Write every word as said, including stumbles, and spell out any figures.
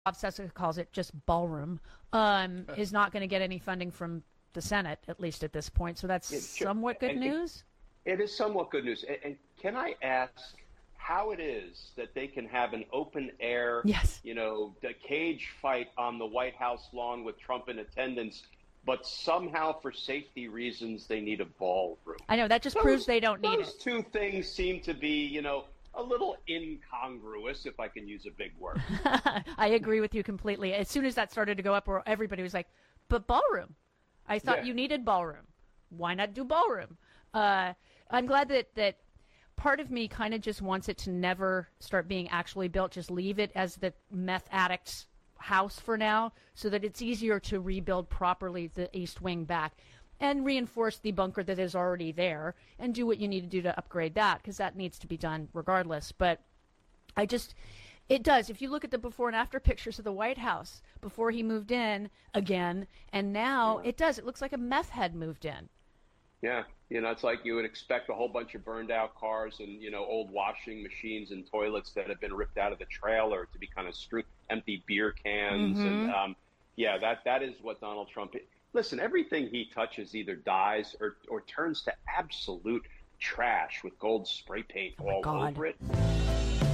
Sessa calls it just ballroom, um, is not going to get any funding from the Senate, at least at this point. So that's It sure- somewhat good and news. It, it is somewhat good news. And, and can I ask how it is that they can have an open air, Yes. you know, the cage fight on the White House lawn with Trump in attendance, but somehow for safety reasons they need a ballroom? I know, that just Those, proves they don't need those it. two things seem to be, you know, a little incongruous, if I can use a big word. I agree with you completely. As soon as that started to go up, where everybody was like, but ballroom. I thought Yeah. you needed ballroom. Why not do ballroom? Uh, I'm glad that, that part of me kind of just wants it to never start being actually built. Just leave it as the meth addict's house for now so that it's easier to rebuild properly the East Wing back and reinforce the bunker that is already there and do what you need to do to upgrade that, because that needs to be done regardless. But I just, it does. If you look at the before and after pictures of the White House before he moved in again, and now Yeah. it does. It looks like a meth head moved in. Yeah, you know, it's like you would expect a whole bunch of burned out cars and, you know, old washing machines and toilets that have been ripped out of the trailer to be kind of strewn, empty beer cans. Mm-hmm. And um, yeah, that that is what Donald Trump is. Listen, everything he touches either dies or, or turns to absolute trash with gold spray paint Oh my all God. over it.